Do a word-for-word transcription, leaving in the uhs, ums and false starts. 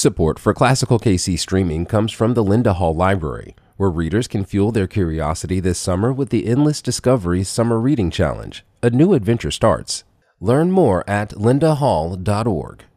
Support for Classical K C streaming comes from the Linda Hall Library, where readers can fuel their curiosity this summer with the Endless Discoveries Summer Reading Challenge. A new adventure starts. Learn more at linda hall dot org.